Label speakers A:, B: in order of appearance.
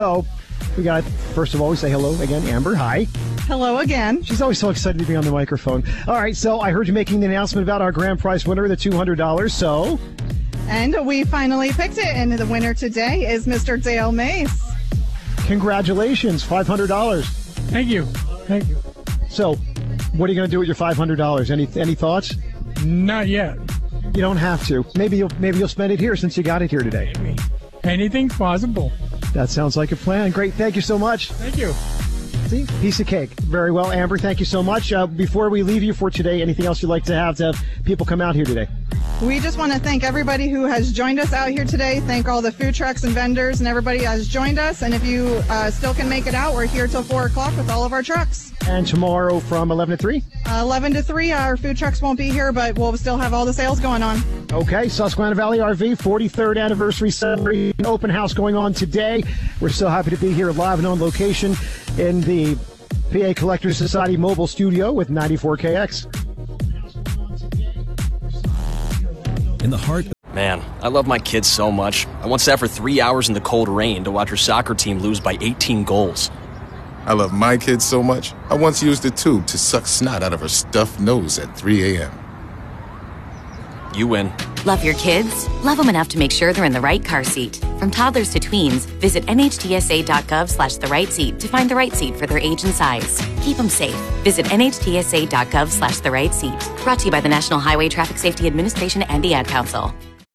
A: So, we got, first of all, we say hello again, Amber. Hi.
B: Hello again.
A: She's always so excited to be on the microphone. All right, so I heard you making the announcement about our grand prize winner, the $200, so?
B: And we finally picked it, and the winner today is Mr. Dale Mace.
A: Congratulations, $500.
C: Thank you. Thank you.
A: So, what are you going to do with your $500? Any thoughts?
C: Not yet.
A: You don't have to. Maybe you'll spend it here since you got it here today.
C: Maybe. Anything's possible.
A: That sounds like a plan. Great. Thank you so much.
C: Thank you.
A: See, piece of cake. Very well, Amber. Thank you so much. Before we leave you for today, anything else you'd like to have people come out here today?
B: We just want to thank everybody who has joined us out here today. Thank all the food trucks and vendors and everybody that has joined us. And if you still can make it out, we're here till 4 o'clock with all of our trucks.
A: And tomorrow from 11 to 3?
B: 11 to 3, our food trucks won't be here, but we'll still have all the sales going on.
A: Okay, Susquehanna Valley RV 43rd anniversary celebration open house going on today. We're so happy to be here live and on location in the PA Collectors Society mobile studio with 94KX.
D: In the heart.
E: Man, I love my kids so much. I once sat for 3 hours in the cold rain to watch her soccer team lose by 18 goals.
F: I love my kids so much, I once used a tube to suck snot out of her stuffed nose at 3 a.m.
E: You win.
G: Love your kids? Love them enough to make sure they're in the right car seat. From toddlers to tweens, visit nhtsa.gov/the right seat to find the right seat for their age and size. Keep them safe. Visit nhtsa.gov/the right seat. Brought to you by the National Highway Traffic Safety Administration and the Ad Council.